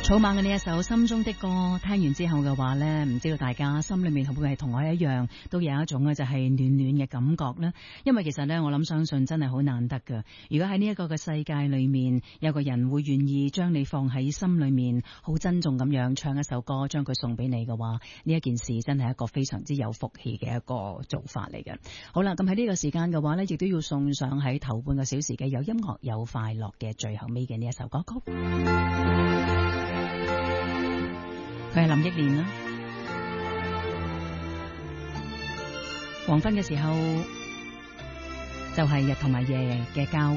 草蜢嘅呢一首《心中的歌》，聽完之後嘅話呢，唔知道大家心裏面會唔會係同我一樣，都有一種就係暖暖嘅感覺呢？因為其實呢，我諗相信真係好難得噶。如果喺呢一個嘅世界裏面，有個人會願意將你放喺心裏面，好珍重咁樣唱一首歌，將佢送俾你嘅話，呢一件事真係一個非常之有福氣嘅一個做法嚟嘅。好啦，咁喺呢個時間嘅話呢，亦都要送上喺頭半個小時嘅有音樂有快樂嘅最後尾嘅呢一首歌曲。佢係林憶蓮啦。黃昏嘅時候就係日同埋夜嘅交